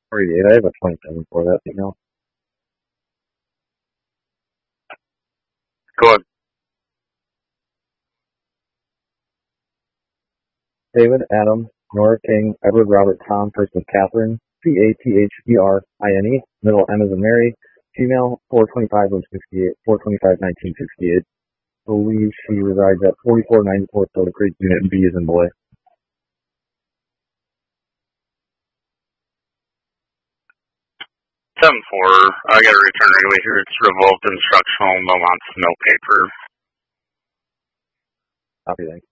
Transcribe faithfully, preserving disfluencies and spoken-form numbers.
forty-eight. I have a twenty-seven for that email. Go ahead. David, Adam, Nora, King, Edward, Robert, Tom, first with Catherine, C A T H E R I N E, middle M as in Mary, female, four twenty-five of sixty-eight, four twenty-five nineteen sixty-eight. Believe she resides at forty-four ninety-four Soda Creek, unit B as in boy. seven four, I got a return right away here. It's revolved instructional, no lots, no paper. Copy, thanks.